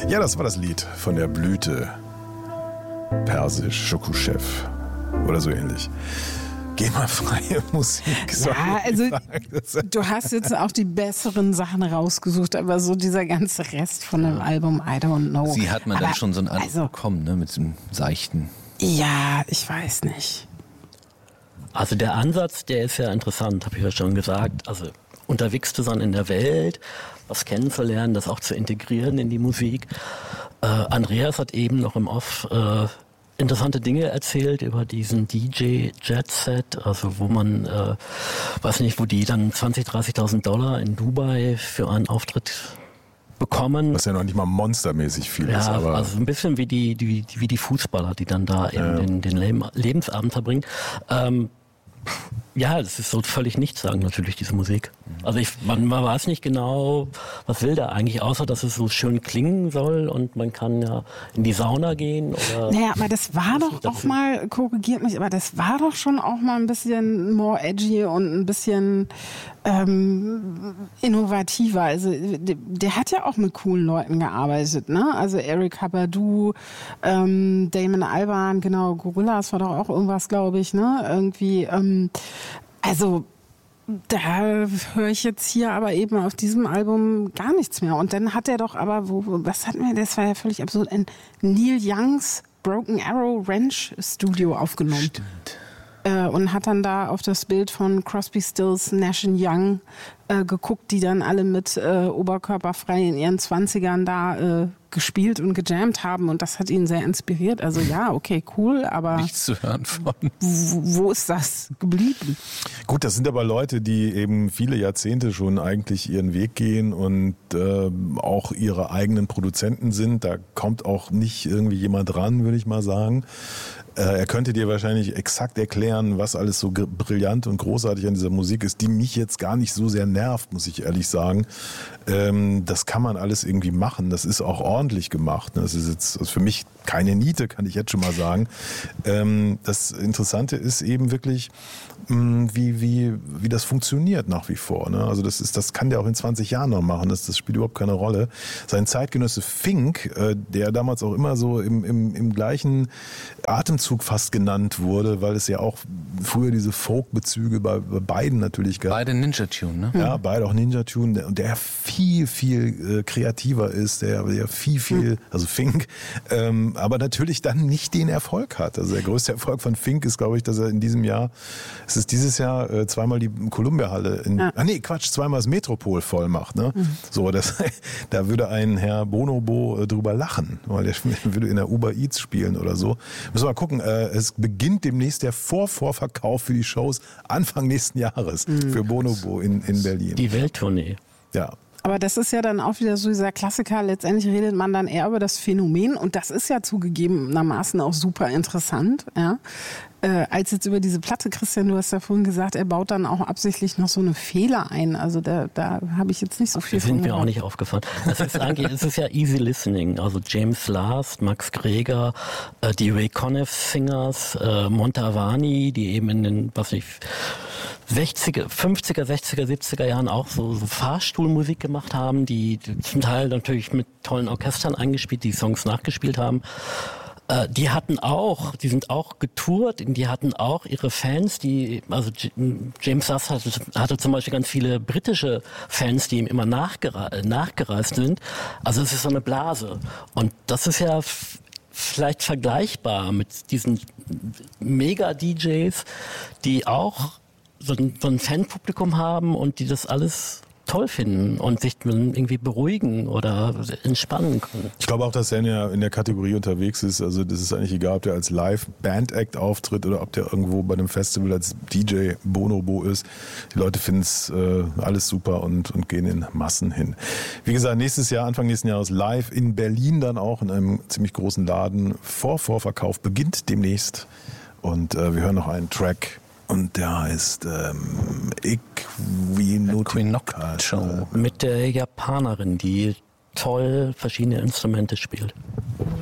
Ja, das war das Lied von der Blüte. Persisch, Schokuschew oder so ähnlich. GEMA-freie Musik. Ja, also du hast jetzt auch die besseren Sachen rausgesucht, aber so dieser ganze Rest von dem Album, I don't know. Sie hat man aber, dann schon so ein Album bekommen, ne, mit dem seichten. Ja, ich weiß nicht. Also der Ansatz, der ist ja interessant, habe ich ja schon gesagt. Also unterwegs zu sein in der Welt, was kennenzulernen, das auch zu integrieren in die Musik. Andreas hat eben noch im Off interessante Dinge erzählt über diesen DJ-Jet-Set, also wo man, weiß nicht, wo die dann 20.000, 30.000 Dollar in Dubai für einen Auftritt bekommen. Was ja noch nicht mal monstermäßig viel ist. Ja, Aber also ein bisschen wie die Fußballer, die dann da eben den Lebensabend verbringen. Ja, das ist so völlig nichtssagend natürlich, diese Musik. Also man weiß nicht genau, was will der eigentlich, außer dass es so schön klingen soll und man kann ja in die Sauna gehen. Oder naja, aber das war doch auch mal, korrigiert mich, aber das war doch schon auch mal ein bisschen more edgy und ein bisschen innovativer. Also der hat ja auch mit coolen Leuten gearbeitet, ne? Also Erykah Badu, Damon Albarn, genau, Gorillaz war doch auch irgendwas, glaube ich, ne? Irgendwie, also da höre ich jetzt hier aber eben auf diesem Album gar nichts mehr. Und dann hat er doch aber, was hatten wir, das war ja völlig absurd, in Neil Youngs Broken Arrow Ranch Studio aufgenommen. Stimmt. Und hat dann da auf das Bild von Crosby, Stills, Nash & Young geguckt, die dann alle mit oberkörperfrei in ihren 20ern da gespielt und gejammt haben. Und das hat ihn sehr inspiriert. Also ja, okay, cool, aber nichts zu hören von. Wo ist das geblieben? Gut, das sind aber Leute, die eben viele Jahrzehnte schon eigentlich ihren Weg gehen und auch ihre eigenen Produzenten sind. Da kommt auch nicht irgendwie jemand ran, würde ich mal sagen. Er könnte dir wahrscheinlich exakt erklären, was alles so brillant und großartig an dieser Musik ist, die mich jetzt gar nicht so sehr nervt, muss ich ehrlich sagen. Das kann man alles irgendwie machen. Das ist auch ordentlich gemacht. Das ist jetzt für mich keine Niete, kann ich jetzt schon mal sagen. Das Interessante ist eben wirklich, wie das funktioniert nach wie vor. Ne? Also das kann der auch in 20 Jahren noch machen. Das spielt überhaupt keine Rolle. Sein Zeitgenosse Fink, der damals auch immer so im gleichen Atemzug fast genannt wurde, weil es ja auch früher diese Folk-Bezüge bei beiden natürlich gab. Beide Ninja-Tune, ne? Ja, beide auch Ninja-Tune. Und der viel kreativer ist, der viel, also Fink, aber natürlich dann nicht den Erfolg hat. Also der größte Erfolg von Fink ist, glaube ich, dass er in diesem Jahr, es ist dieses Jahr zweimal die Columbia-Halle zweimal das Metropol voll macht. Ne? So, da würde ein Herr Bonobo drüber lachen, weil der würde in der Uber Eats spielen oder so. Müssen wir mal gucken, es beginnt demnächst der Vorverkauf für die Shows Anfang nächsten Jahres für Bonobo in Berlin. Die Welttournee. Ja. Aber das ist ja dann auch wieder so dieser Klassiker, letztendlich redet man dann eher über das Phänomen und das ist ja zugegebenermaßen auch super interessant, ja. Als jetzt über diese Platte, Christian, du hast ja vorhin gesagt, er baut dann auch absichtlich noch so eine Fehler ein. Also da habe ich jetzt nicht so viel von. Das sind mir auch nicht aufgefallen. Es ist ja easy listening. Also James Last, Max Greger, die Ray Conniff Singers, Montavani, die eben in den, 50er, 60er, 70er Jahren auch so Fahrstuhlmusik gemacht haben, die zum Teil natürlich mit tollen Orchestern eingespielt, die Songs nachgespielt haben. Die sind auch getourt, die hatten auch ihre Fans, also James Last hatte zum Beispiel ganz viele britische Fans, die ihm immer nachgereist sind. Also es ist so eine Blase. Und das ist ja vielleicht vergleichbar mit diesen Mega-DJs, die auch so ein Fanpublikum haben und die das alles toll finden und sich irgendwie beruhigen oder entspannen können. Ich glaube auch, dass er in der Kategorie unterwegs ist. Also das ist eigentlich egal, ob der als Live-Band-Act auftritt oder ob der irgendwo bei einem Festival als DJ Bonobo ist. Die Leute finden es alles super und gehen in Massen hin. Wie gesagt, Anfang nächsten Jahres live in Berlin dann auch in einem ziemlich großen Laden. Vorverkauf beginnt demnächst. Und wir hören noch einen Track. Und der heißt Equinoctial. Mit der Japanerin, die toll verschiedene Instrumente spielt.